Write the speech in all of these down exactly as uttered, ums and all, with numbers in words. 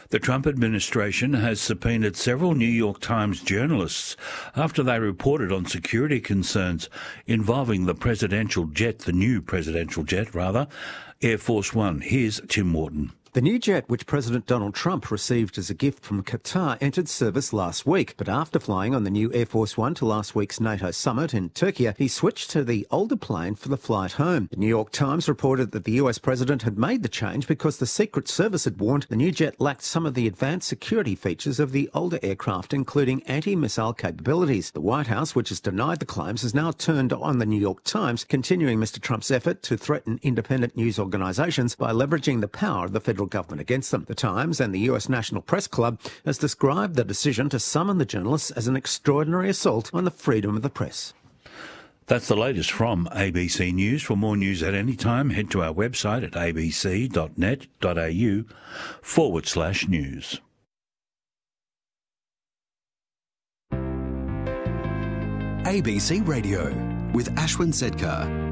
The Trump administration has subpoenaed several New York Times journalists after they reported on security concerns involving the presidential jet, the new presidential jet, rather, Air Force One. Here's Tim Morton. The new jet, which President Donald Trump received as a gift from Qatar, entered service last week. But after flying on the new Air Force One to last week's NATO summit in Turkey, he switched to the older plane for the flight home. The New York Times reported that the U S president had made the change because the Secret Service had warned the new jet lacked some of the advanced security features of the older aircraft, including anti-missile capabilities. The White House, which has denied the claims, has now turned on the New York Times, continuing Mister Trump's effort to threaten independent news organisations by leveraging the power of the federal government against them. The Times and the U S National Press Club has described the decision to summon the journalists as an extraordinary assault on the freedom of the press. That's the latest from A B C News. For more news at any time, head to our website at abc.net.au forward slash news. A B C Radio with Ashwin Sedkar.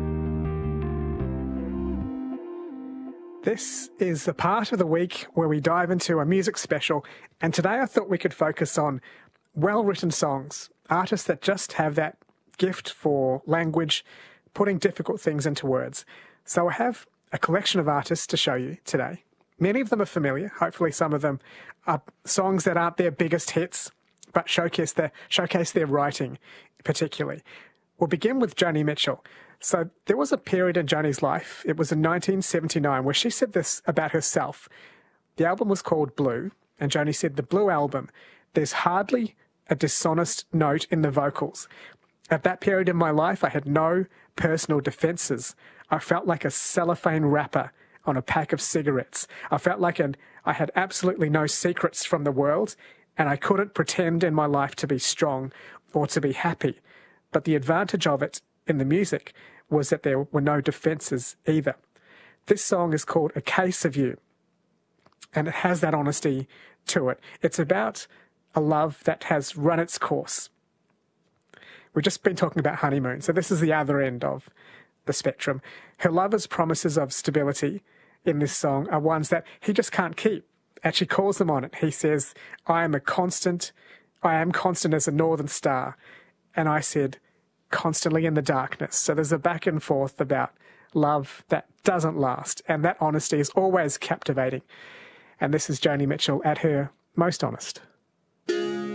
This is the part of the week where we dive into a music special, and today I thought we could focus on well-written songs, artists that just have that gift for language, putting difficult things into words. So I have a collection of artists to show you today. Many of them are familiar. Hopefully some of them are songs that aren't their biggest hits, but showcase their, showcase their writing particularly. We'll begin with Joni Mitchell. So there was a period in Joni's life, it was in nineteen seventy-nine, where she said this about herself. The album was called Blue, and Joni said, "The Blue Album, there's hardly a dishonest note in the vocals. At that period in my life, I had no personal defences. I felt like a cellophane wrapper on a pack of cigarettes. I felt like an, I had absolutely no secrets from the world, and I couldn't pretend in my life to be strong or to be happy. But the advantage of it in the music was that there were no defences either." This song is called A Case of You, and it has that honesty to it. It's about a love that has run its course. We've just been talking about honeymoon, so this is the other end of the spectrum. Her lover's promises of stability in this song are ones that he just can't keep, and she calls them on it. He says, I am a constant, I am constant as a northern star, and I said, constantly in the darkness. So there's a back and forth about love that doesn't last, and that honesty is always captivating. And this is Joni Mitchell at her most honest.